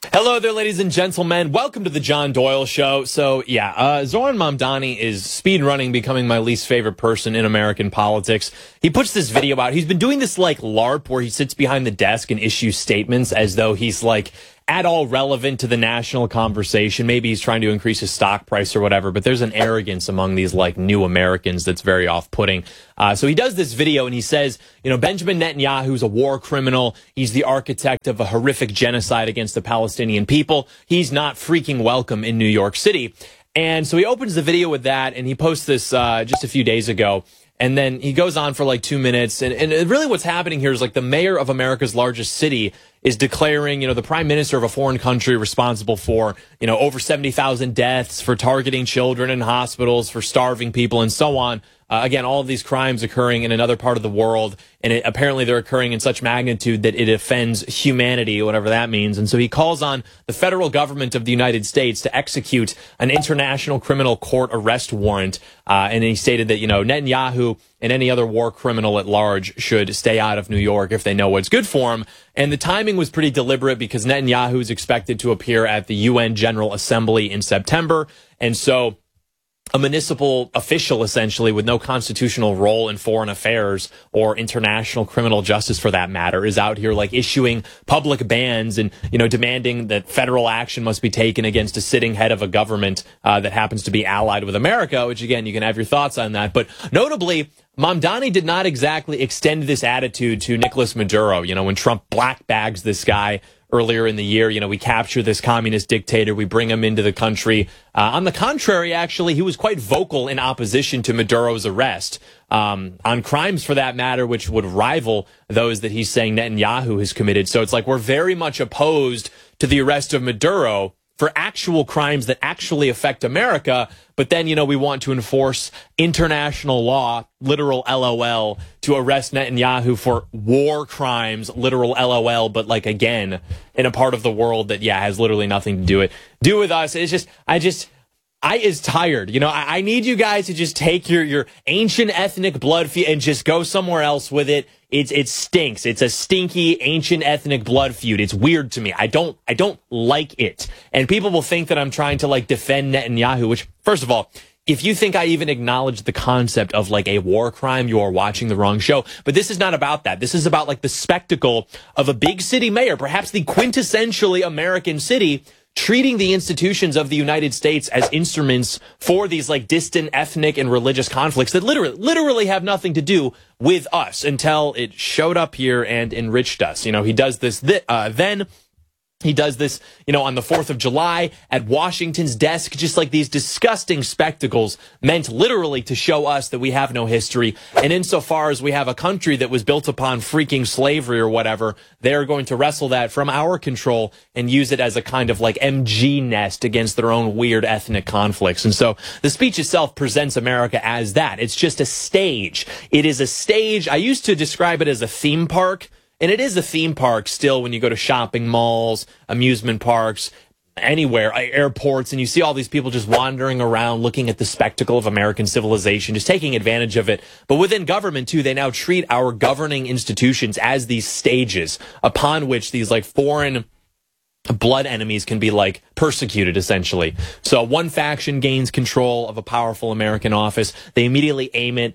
Hello there, ladies and gentlemen. Welcome to the John Doyle Show. So, Zoran Mamdani is speedrunning becoming my least favorite person in American politics. He puts this video out. He's been doing this like LARP where he sits behind the desk and issues statements as though he's like at all relevant to the national conversation. Maybe he's trying to increase his stock price or whatever, but there's an arrogance among these like new Americans that's very off-putting. So he does this video and he says, Benjamin Netanyahu's a war criminal. He's the architect of a horrific genocide against the Palestinian people. He's not freaking welcome in New York City. And so he opens the video with that and he posts this just a few days ago. And then he goes on for like 2 minutes. And really what's happening here is like the mayor of America's largest city is declaring, the prime minister of a foreign country responsible for, over 70,000 deaths, for targeting children in hospitals, for starving people and so on. Again, all of these crimes occurring in another part of the world, and apparently they're occurring in such magnitude that it offends humanity, whatever that means. And so he calls on the federal government of the United States to execute an international criminal court arrest warrant. And he stated that, Netanyahu and any other war criminal at large should stay out of New York if they know what's good for him. And the timing was pretty deliberate because Netanyahu is expected to appear at the UN General Assembly in September. And so a municipal official, essentially, with no constitutional role in foreign affairs or international criminal justice for that matter, is out here like issuing public bans and, demanding that federal action must be taken against a sitting head of a government that happens to be allied with America, which, again, you can have your thoughts on that. But notably, Mamdani did not exactly extend this attitude to Nicolas Maduro. When Trump black bags this guy earlier in the year, we capture this communist dictator, we bring him into the country. On the contrary, actually, he was quite vocal in opposition to Maduro's arrest on crimes, for that matter, which would rival those that he's saying Netanyahu has committed. So it's like we're very much opposed to the arrest of Maduro for actual crimes that actually affect America. But then, we want to enforce international law, literal LOL, to arrest Netanyahu for war crimes, literal LOL, but like, again, in a part of the world that, has literally nothing to do with us. It's just, I is tired. I need you guys to just take your ancient ethnic blood feud and just go somewhere else with it. It stinks. It's a stinky ancient ethnic blood feud. It's weird to me. I don't like it. And people will think that I'm trying to like defend Netanyahu, which, first of all, if you think I even acknowledge the concept of like a war crime, you are watching the wrong show. But this is not about that. This is about like the spectacle of a big city mayor, perhaps the quintessentially American city, treating the institutions of the United States as instruments for these like distant ethnic and religious conflicts that literally have nothing to do with us until it showed up here and enriched us. He does this then. He does this, on the 4th of July at Washington's desk, just like these disgusting spectacles meant literally to show us that we have no history. And insofar as we have a country that was built upon freaking slavery or whatever, they're going to wrestle that from our control and use it as a kind of like MG nest against their own weird ethnic conflicts. And so the speech itself presents America as that. It's just a stage. It is a stage. I used to describe it as a theme park. And it is a theme park still when you go to shopping malls, amusement parks, anywhere, airports, and you see all these people just wandering around looking at the spectacle of American civilization, just taking advantage of it. But within government, too, they now treat our governing institutions as these stages upon which these like foreign blood enemies can be like persecuted, essentially. So one faction gains control of a powerful American office. They immediately aim it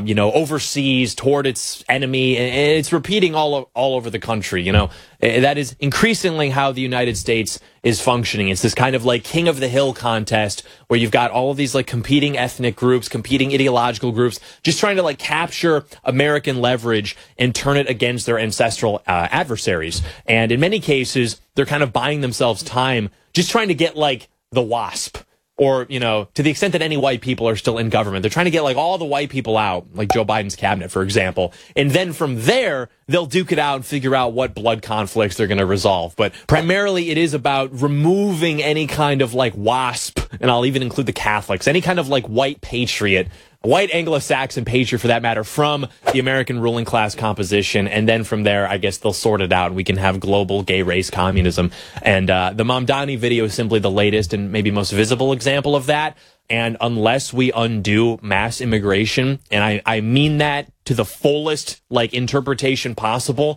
overseas toward its enemy, and it's repeating all over the country. That is increasingly how the United States is functioning. It's this kind of like king of the hill contest where you've got all of these like competing ethnic groups, competing ideological groups, just trying to like capture American leverage and turn it against their ancestral adversaries. And in many cases, they're kind of buying themselves time, just trying to get like the WASP. Or, to the extent that any white people are still in government, they're trying to get like all the white people out, like Joe Biden's cabinet, for example. And then from there, they'll duke it out and figure out what blood conflicts they're going to resolve. But primarily it is about removing any kind of like WASP, and I'll even include the Catholics, any kind of like white patriot, white Anglo-Saxon patriot for that matter, from the American ruling class composition. And then from there, I guess they'll sort it out and we can have global gay race communism. And the Mamdani video is simply the latest and maybe most visible example of that. And unless we undo mass immigration, and I mean that to the fullest like interpretation possible,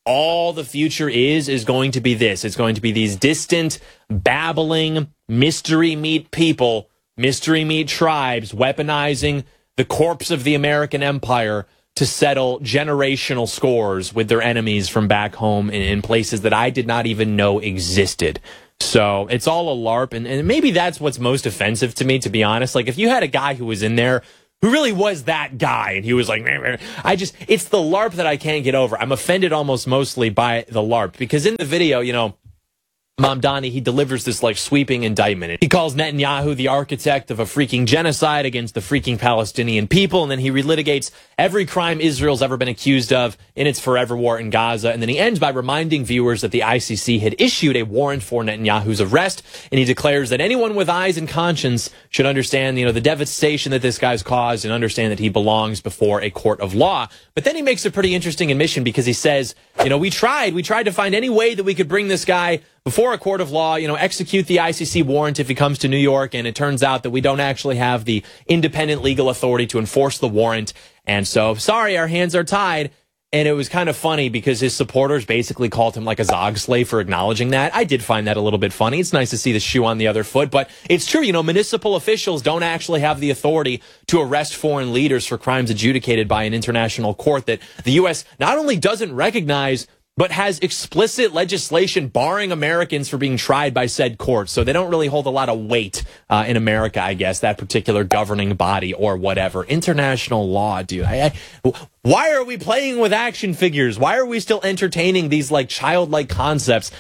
all the future is going to be this. It's going to be these distant, babbling, mystery meat people, mystery meat tribes weaponizing the corpse of the American empire to settle generational scores with their enemies from back home in places that I did not even know existed. So it's all a LARP, and maybe that's what's most offensive to me, to be honest. Like, if you had a guy who was in there who really was that guy, and he was like, it's the LARP that I can't get over. I'm offended almost mostly by the LARP, because in the video, you know, Mamdani, he delivers this like sweeping indictment. He calls Netanyahu the architect of a freaking genocide against the freaking Palestinian people, and then he relitigates every crime Israel's ever been accused of in its forever war in Gaza. And then he ends by reminding viewers that the ICC had issued a warrant for Netanyahu's arrest, and he declares that anyone with eyes and conscience should understand, you know, the devastation that this guy's caused and understand that he belongs before a court of law. But then he makes a pretty interesting admission, because he says, you know, we tried to find any way that we could bring this guy before a court of law, you know, execute the ICC warrant if he comes to New York, and it turns out that we don't actually have the independent legal authority to enforce the warrant, and so, sorry, our hands are tied. And it was kind of funny because his supporters basically called him like a Zog slave for acknowledging that. I did find that a little bit funny. It's nice to see the shoe on the other foot, but it's true, you know, municipal officials don't actually have the authority to arrest foreign leaders for crimes adjudicated by an international court that the U.S. not only doesn't recognize, but has explicit legislation barring Americans from being tried by said courts. So they don't really hold a lot of weight in America, I guess, that particular governing body or whatever. International law, dude. Why are we playing with action figures? Why are we still entertaining these like childlike concepts?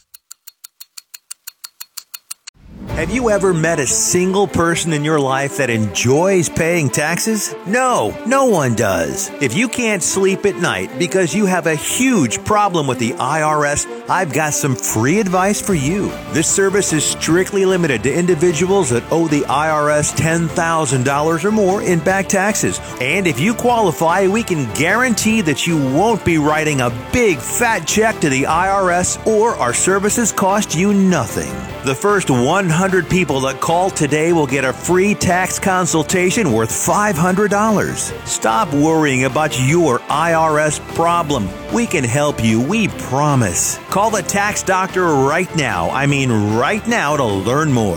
Have you ever met a single person in your life that enjoys paying taxes? No, no one does. If you can't sleep at night because you have a huge problem with the IRS, I've got some free advice for you. This service is strictly limited to individuals that owe the IRS $10,000 or more in back taxes. And if you qualify, we can guarantee that you won't be writing a big fat check to the IRS, or our services cost you nothing. The first 100 people that call today will get a free tax consultation worth $500. Stop worrying about your IRS problem. We can help you, we promise. Call the tax doctor right now. I mean right now, to learn more.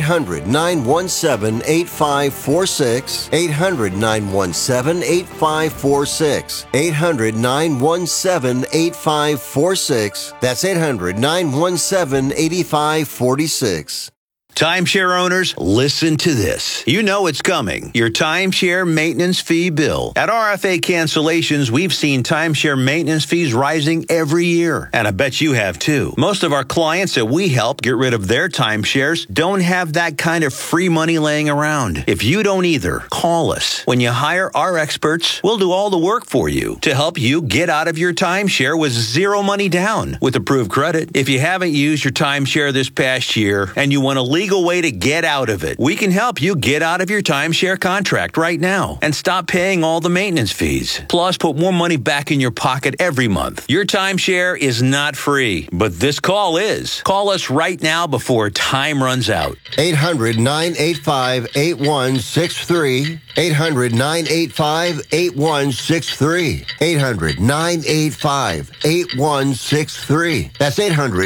800-917-8546. 800-917-8546. 800-917-8546. That's 800-917-8546. Timeshare owners, listen to this. You know it's coming. Your timeshare maintenance fee bill. At RFA Cancellations, we've seen timeshare maintenance fees rising every year. And I bet you have too. Most of our clients that we help get rid of their timeshares don't have that kind of free money laying around. If you don't either, call us. When you hire our experts, we'll do all the work for you to help you get out of your timeshare with zero money down with approved credit. If you haven't used your timeshare this past year and you want to leave way to get out of it, we can help you get out of your timeshare contract right now and stop paying all the maintenance fees. Plus, put more money back in your pocket every month. Your timeshare is not free, but this call is. Call us right now before time runs out. 800-985-8163. 800-985-8163. 800-985-8163. That's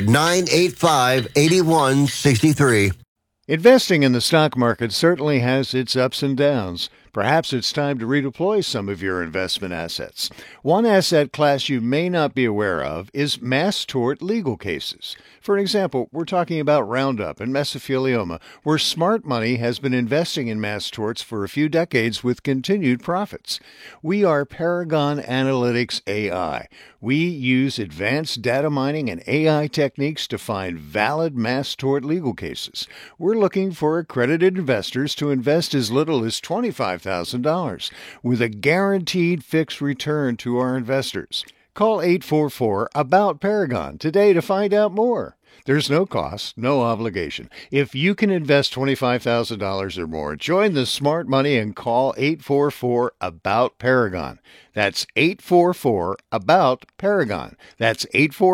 800-985-8163. Investing in the stock market certainly has its ups and downs. Perhaps it's time to redeploy some of your investment assets. One asset class you may not be aware of is mass tort legal cases. For example, we're talking about Roundup and mesothelioma, where smart money has been investing in mass torts for a few decades with continued profits. We are Paragon Analytics AI. We use advanced data mining and AI techniques to find valid mass tort legal cases. We're looking for accredited investors to invest as little as $25,000 with a guaranteed fixed return to our investors. Call 844-ABOUT-PARAGON today to find out more. There's no cost, no obligation. If you can invest $25,000 or more, join the smart money and call 844-ABOUT-PARAGON. That's 844-ABOUT-PARAGON. That's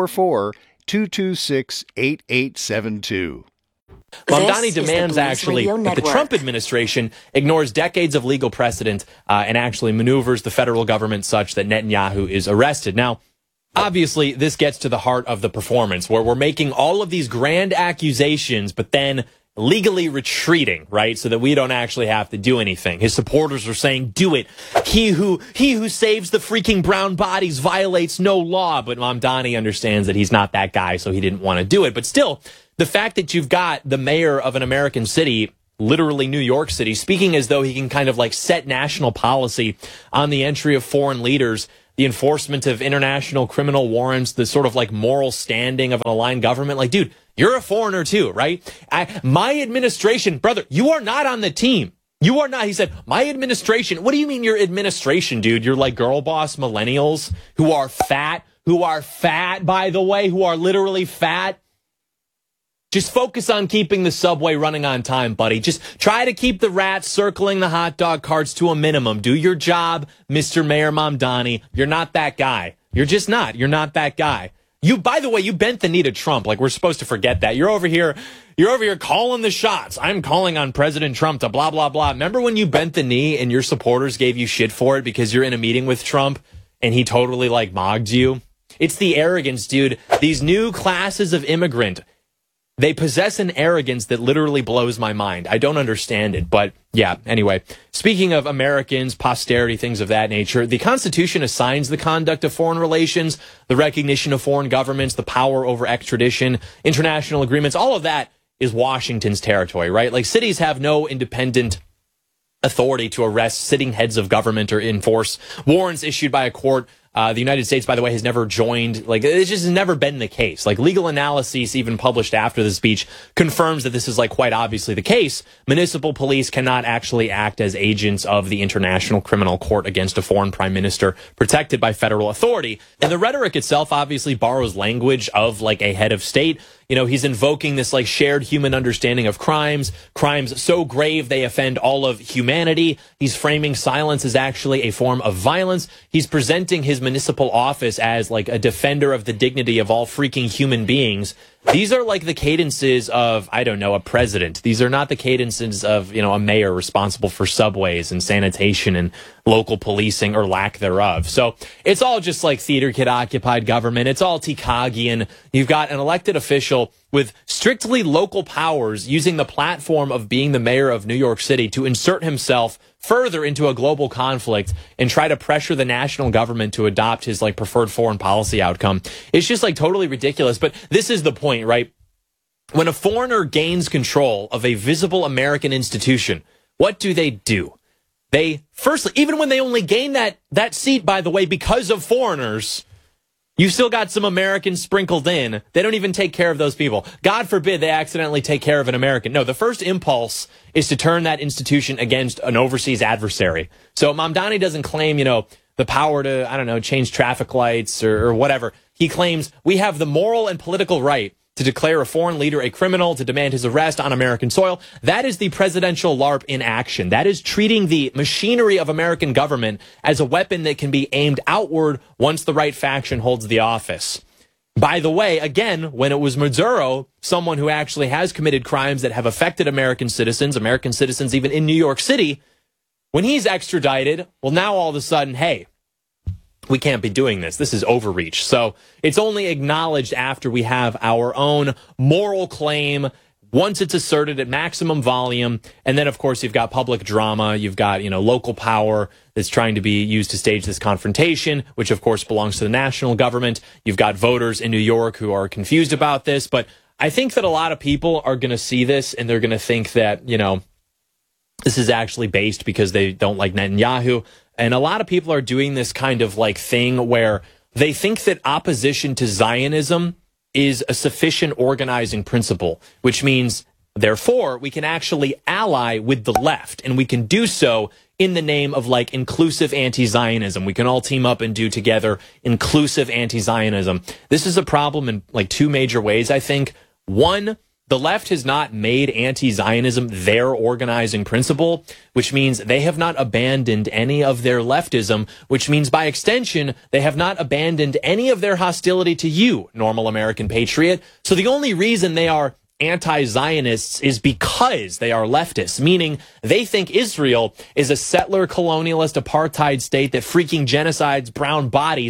844-226-8872. Mamdani demands, actually, that the Trump administration ignores decades of legal precedent and actually maneuvers the federal government such that Netanyahu is arrested. Now, obviously, this gets to the heart of the performance, where we're making all of these grand accusations, but then legally retreating, right? So that we don't actually have to do anything. His supporters are saying, do it. He who saves the freaking brown bodies violates no law. But Mamdani understands that he's not that guy, so he didn't want to do it. But still, the fact that you've got the mayor of an American city, literally New York City, speaking as though he can kind of like set national policy on the entry of foreign leaders, the enforcement of international criminal warrants, the sort of like moral standing of an aligned government. Like, dude, you're a foreigner too, right? My administration, brother, you are not on the team. You are not. He said, my administration. What do you mean your administration, dude? You're like girl boss millennials who are fat, by the way, who are literally fat. Just focus on keeping the subway running on time, buddy. Just try to keep the rats circling the hot dog carts to a minimum. Do your job, Mr. Mayor Mamdani. You're not that guy. You're just not. You're not that guy. By the way, you bent the knee to Trump. Like, we're supposed to forget that. You're over here calling the shots. I'm calling on President Trump to blah, blah, blah. Remember when you bent the knee and your supporters gave you shit for it because you're in a meeting with Trump and he totally like mogged you? It's the arrogance, dude. These new classes of immigrant, they possess an arrogance that literally blows my mind. I don't understand it. But yeah, anyway, speaking of Americans, posterity, things of that nature, the Constitution assigns the conduct of foreign relations, the recognition of foreign governments, the power over extradition, international agreements. All of that is Washington's territory, right? Like, cities have no independent authority to arrest sitting heads of government or enforce warrants issued by a court. The United States, by the way, has never joined, like, it's just never been the case. Like, legal analyses, even published after the speech, confirms that this is, like, quite obviously the case. Municipal police cannot actually act as agents of the International Criminal Court against a foreign prime minister protected by federal authority. And the rhetoric itself obviously borrows language of, like, a head of state. You know, he's invoking this, like, shared human understanding of crimes so grave they offend all of humanity. He's framing silence as actually a form of violence. He's presenting his municipal office as, like, a defender of the dignity of all freaking human beings. These are like the cadences of, I don't know, a president. These are not the cadences of, you know, a mayor responsible for subways and sanitation and local policing or lack thereof. So it's all just like theater kid occupied government. It's all Tikagian. You've got an elected official with strictly local powers using the platform of being the mayor of New York City to insert himself further into a global conflict and try to pressure the national government to adopt his, like, preferred foreign policy outcome. It's just, like, totally ridiculous. But this is the point, right? When a foreigner gains control of a visible American institution, what do? They, firstly, even when they only gain that seat, by the way, because of foreigners, you still got some Americans sprinkled in. They don't even take care of those people. God forbid they accidentally take care of an American. No, the first impulse is to turn that institution against an overseas adversary. So Mamdani doesn't claim, you know, the power to, I don't know, change traffic lights or whatever. He claims we have the moral and political right to declare a foreign leader a criminal, to demand his arrest on American soil. That is the presidential LARP in action. That is treating the machinery of American government as a weapon that can be aimed outward once the right faction holds the office. By the way, again, when it was Maduro, someone who actually has committed crimes that have affected American citizens even in New York City, when he's extradited, well, now all of a sudden, hey, we can't be doing this. This is overreach. So it's only acknowledged after we have our own moral claim, once it's asserted at maximum volume. And then, of course, you've got public drama. You've got, you know, local power that's trying to be used to stage this confrontation, which, of course, belongs to the national government. You've got voters in New York who are confused about this. But I think that a lot of people are going to see this and they're going to think that, you know, this is actually based because they don't like Netanyahu. And a lot of people are doing this kind of like thing where they think that opposition to Zionism is a sufficient organizing principle, which means, therefore, we can actually ally with the left, and we can do so in the name of, like, inclusive anti-Zionism. We can all team up and do together inclusive anti-Zionism. This is a problem in, like, two major ways, I think. One, the left has not made anti-Zionism their organizing principle, which means they have not abandoned any of their leftism, which means by extension, they have not abandoned any of their hostility to you, normal American patriot. So the only reason they are anti-Zionists is because they are leftists, meaning they think Israel is a settler colonialist apartheid state that freaking genocides brown bodies.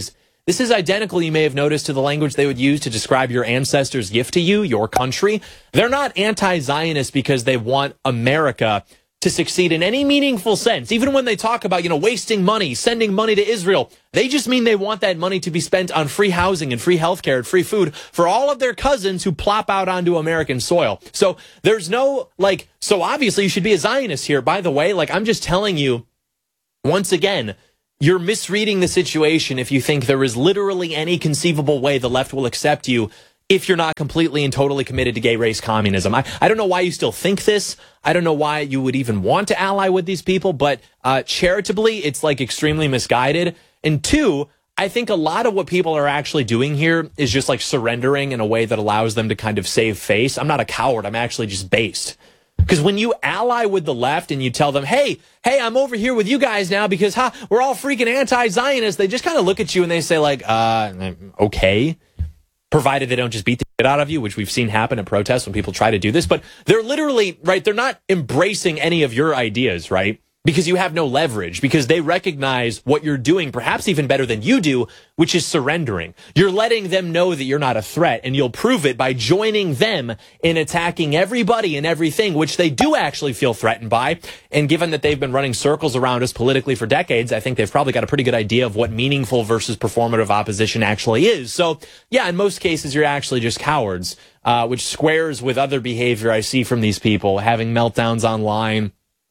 This is identical, you may have noticed, to the language they would use to describe your ancestors' gift to you, your country. They're not anti-Zionist because they want America to succeed in any meaningful sense. Even when they talk about, wasting money, sending money to Israel, they just mean they want that money to be spent on free housing and free healthcare and free food for all of their cousins who plop out onto American soil. So there's no, so obviously you should be a Zionist here. By the way, I'm just telling you, once again, you're misreading the situation if you think there is literally any conceivable way the left will accept you if you're not completely and totally committed to gay race communism. I don't know why you still think this. I don't know why you would even want to ally with these people, but charitably, it's extremely misguided. And two, I think a lot of what people are actually doing here is just surrendering in a way that allows them to kind of save face. I'm not a coward. I'm actually just based. Because when you ally with the left and you tell them, hey, I'm over here with you guys now because we're all freaking anti-Zionists, they just kind of look at you and they say okay. Provided they don't just beat the shit out of you, which we've seen happen at protests when people try to do this. But they're literally, right, they're not embracing any of your ideas, right? Because you have no leverage, because they recognize what you're doing, perhaps even better than you do, which is surrendering. You're letting them know that you're not a threat, and you'll prove it by joining them in attacking everybody and everything, which they do actually feel threatened by. And given that they've been running circles around us politically for decades, I think they've probably got a pretty good idea of what meaningful versus performative opposition actually is. So, yeah, in most cases, you're actually just cowards, which squares with other behavior I see from these people, having meltdowns online,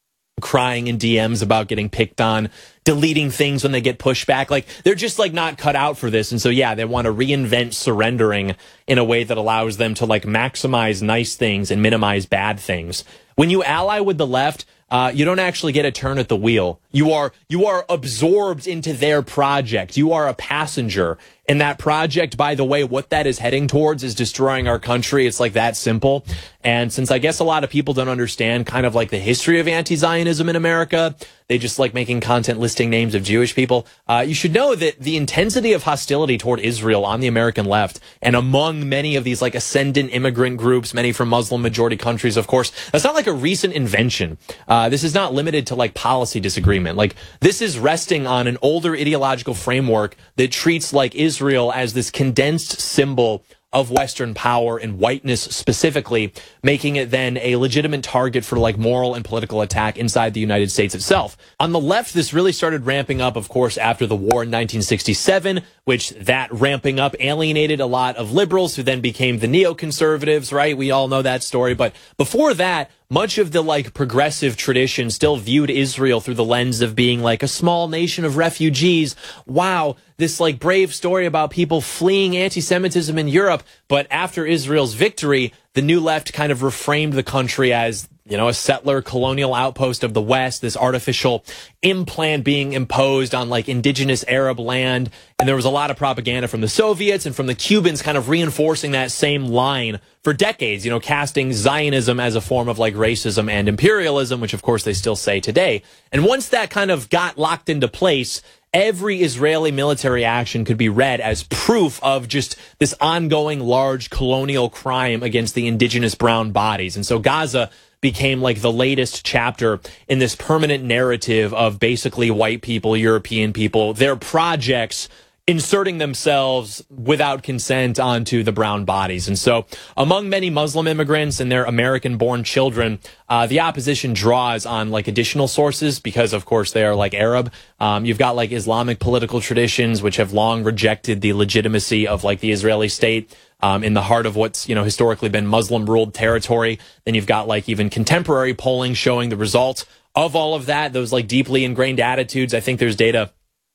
crying in DMs about getting picked on, deleting things when they get pushed back. They're just not cut out for this. And so, yeah, they want to reinvent surrendering in a way that allows them to maximize nice things and minimize bad things. When you ally with the left, you don't actually get a turn at the wheel. You are absorbed into their project. You are a passenger. And that project, by the way, what that is heading towards is destroying our country. It's that simple. And since I guess a lot of people don't understand kind of the history of anti-Zionism in America, they just like making content listing names of Jewish people. You should know that the intensity of hostility toward Israel on the American left and among many of these ascendant immigrant groups, many from Muslim majority countries, of course, that's not a recent invention. This is not limited to policy disagreement. This is resting on an older ideological framework that treats Israel as this condensed symbol of Western power and whiteness specifically, making it then a legitimate target for moral and political attack inside the United States itself. On the left, this really started ramping up, of course, after the war in 1967, which that ramping up alienated a lot of liberals who then became the neoconservatives, right? We all know that story. But before that, much of the progressive tradition still viewed Israel through the lens of being a small nation of refugees. Wow, this brave story about people fleeing anti-Semitism in Europe. But after Israel's victory, the new left kind of reframed the country as, a settler colonial outpost of the West, this artificial implant being imposed on indigenous Arab land. And there was a lot of propaganda from the Soviets and from the Cubans kind of reinforcing that same line for decades, casting Zionism as a form of racism and imperialism, which of course they still say today. And once that kind of got locked into place, every Israeli military action could be read as proof of just this ongoing large colonial crime against the indigenous brown bodies. And so Gaza became the latest chapter in this permanent narrative of basically white people, European people, their projects inserting themselves without consent onto the brown bodies. And so among many Muslim immigrants and their American-born children, the opposition draws on additional sources because, of course, they are Arab. You've got Islamic political traditions, which have long rejected the legitimacy of the Israeli state. In the heart of what's, historically been Muslim-ruled territory. Then you've got even contemporary polling showing the result of all of that, those deeply ingrained attitudes. I think there's data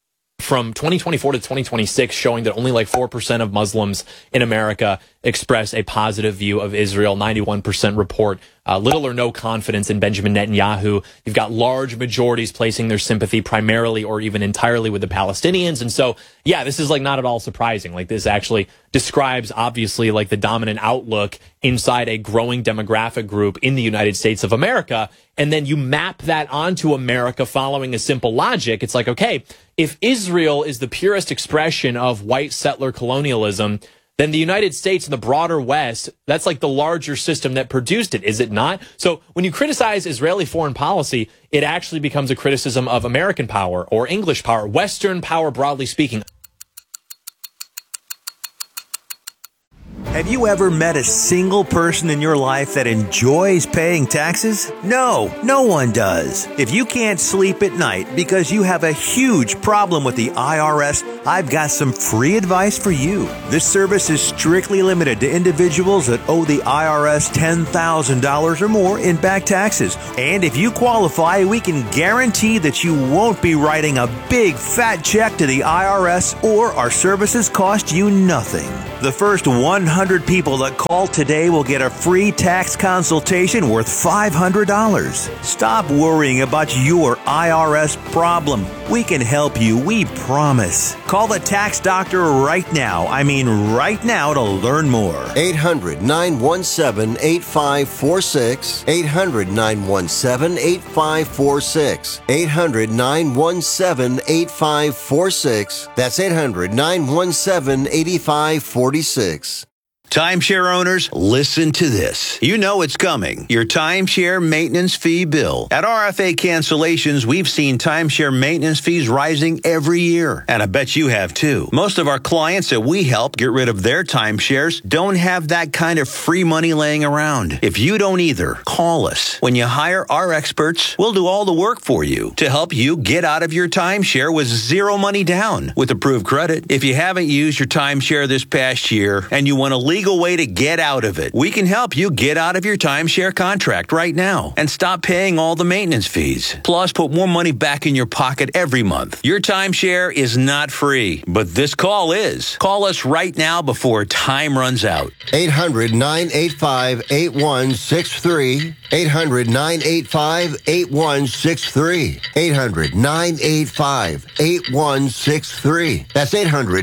from 2024 to 2026 showing that only 4% of Muslims in America express a positive view of Israel. 91% report little or no confidence in Benjamin Netanyahu. You've got large majorities placing their sympathy primarily or even entirely with the Palestinians. And so, yeah, this is not at all surprising. This actually describes obviously the dominant outlook inside a growing demographic group in the United States of America. And then you map that onto America following a simple logic. It's okay, if Israel is the purest expression of white settler colonialism, then the United States and the broader West, that's the larger system that produced it, is it not? So when you criticize Israeli foreign policy, it actually becomes a criticism of American power or English power, Western power, broadly speaking. Have you ever met a single person in your life that enjoys paying taxes? No, no one does. If you can't sleep at night because you have a huge problem with the IRS, I've got some free advice for you. This service is strictly limited to individuals that owe the IRS $10,000 or more in back taxes. And if you qualify, we can guarantee that you won't be writing a big fat check to the IRS, or our services cost you nothing. The first 100 people that call today will get a free tax consultation worth $500. Stop worrying about your IRS problem. We can help you, we promise. Call the tax doctor right now. I mean right now to learn more. 800-917-8546. 800-917-8546. 800-917-8546. That's 800-917-8546. Timeshare owners, listen to this. You know it's coming. Your timeshare maintenance fee bill. At RFA Cancellations, we've seen timeshare maintenance fees rising every year. And I bet you have too. Most of our clients that we help get rid of their timeshares don't have that kind of free money laying around. If you don't either, call us. When you hire our experts, we'll do all the work for you to help you get out of your timeshare with zero money down with approved credit. If you haven't used your timeshare this past year and you want a legal way to get out of it, we can help you get out of your timeshare contract right now and stop paying all the maintenance fees. Plus, put more money back in your pocket every month. Your timeshare is not free, but this call is. Call us right now before time runs out. 800-985-8163. 800-985-8163. 800-985-8163. That's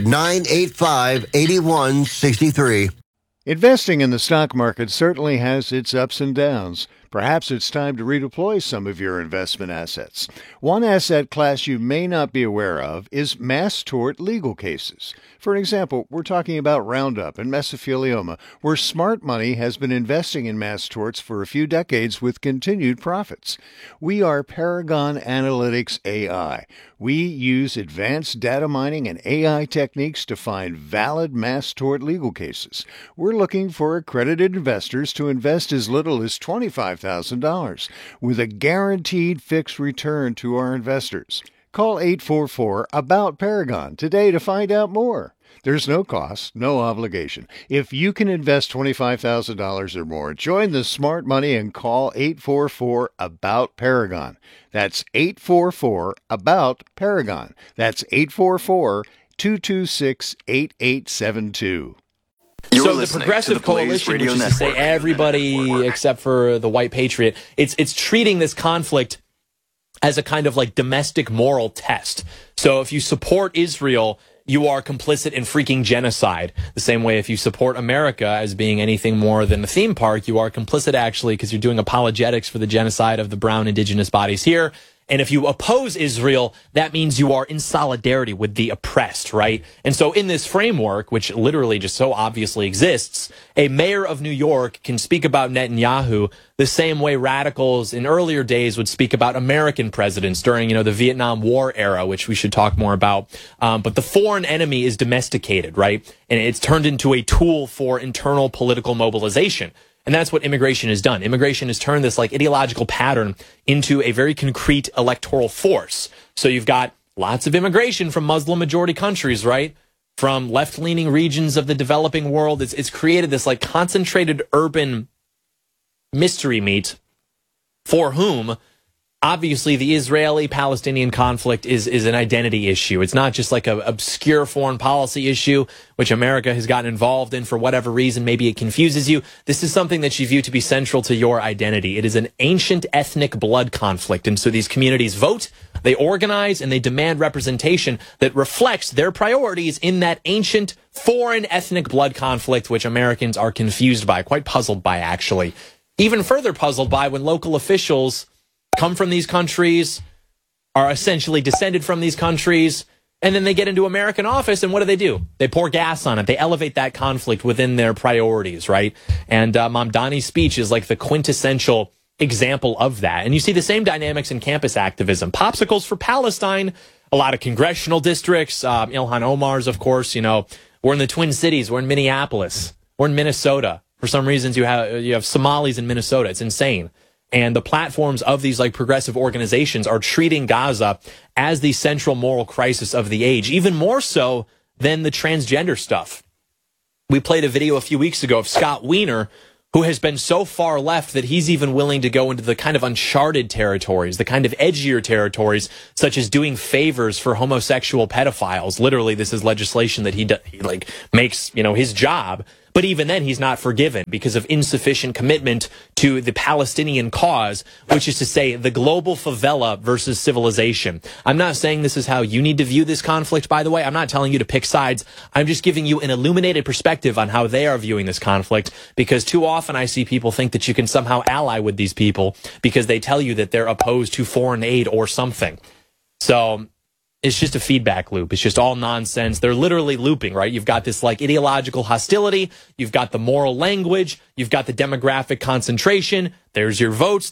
800-985-8163. Investing in the stock market certainly has its ups and downs. Perhaps it's time to redeploy some of your investment assets. One asset class you may not be aware of is mass tort legal cases. For example, we're talking about Roundup and mesothelioma, where smart money has been investing in mass torts for a few decades with continued profits. We are Paragon Analytics AI. We use advanced data mining and AI techniques to find valid mass tort legal cases. We're looking for accredited investors to invest as little as $25,000 with a guaranteed fixed return to our investors. Call 844-ABOUT-PARAGON today to find out more. There's no cost, no obligation. If you can invest $25,000 or more, join the smart money and call 844-ABOUT-PARAGON. That's 844-ABOUT-PARAGON. That's 844-226-8872. So the Progressive Coalition, which is to say everybody except for the white patriot, it's treating this conflict as a kind of like domestic moral test. So if you support Israel, you are complicit in freaking genocide. The same way if you support America as being anything more than a theme park, you are complicit actually because you're doing apologetics for the genocide of the brown indigenous bodies here. And if you oppose Israel, that means you are in solidarity with the oppressed, right? And so in this framework, which literally just so obviously exists, a mayor of New York can speak about Netanyahu the same way radicals in earlier days would speak about American presidents during, the Vietnam War era, which we should talk more about. But the foreign enemy is domesticated, right? And it's turned into a tool for internal political mobilization. And that's what immigration has done. Immigration has turned this like ideological pattern into a very concrete electoral force. So you've got lots of immigration from Muslim majority countries, right? From left-leaning regions of the developing world. It's created this like concentrated urban mystery meat for whom obviously the Israeli-Palestinian conflict is an identity issue. It's not just like an obscure foreign policy issue, which America has gotten involved in for whatever reason. Maybe it confuses you. This is something that you view to be central to your identity. It is an ancient ethnic blood conflict. And so these communities vote, they organize, and they demand representation that reflects their priorities in that ancient foreign ethnic blood conflict, which Americans are confused by, quite puzzled by, actually. Even further puzzled by when local officials come from these countries, are essentially descended from these countries, and then they get into American office, and what do? They pour gas on it. They elevate that conflict within their priorities, right? And Mamdani's speech is like the quintessential example of that. And you see the same dynamics in campus activism. Popsicles for Palestine, a lot of congressional districts, Ilhan Omar's, of course, we're in the Twin Cities, we're in Minneapolis. Or in Minnesota, for some reasons you have Somalis in Minnesota. It's insane. And the platforms of these like progressive organizations are treating Gaza as the central moral crisis of the age, even more so than the transgender stuff. We played a video a few weeks ago of Scott Wiener, who has been so far left that he's even willing to go into the kind of uncharted territories, the kind of edgier territories, such as doing favors for homosexual pedophiles. Literally, this is legislation that he like makes, his job. But even then, he's not forgiven because of insufficient commitment to the Palestinian cause, which is to say the global favela versus civilization. I'm not saying this is how you need to view this conflict, by the way. I'm not telling you to pick sides. I'm just giving you an illuminated perspective on how they are viewing this conflict, because too often I see people think that you can somehow ally with these people because they tell you that they're opposed to foreign aid or something. So it's just a feedback loop. It's just all nonsense. They're literally looping, right? You've got this like ideological hostility. You've got the moral language. You've got the demographic concentration. There's your votes.